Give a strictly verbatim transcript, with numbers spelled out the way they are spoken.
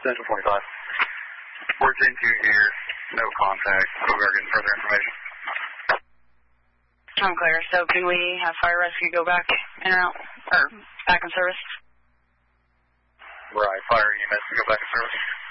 Central forty-five. We're ten two here. No contact. We are getting further information. I'm clear. So can we have fire rescue go back in and out, or back in service? Right. Fire units to go back in service.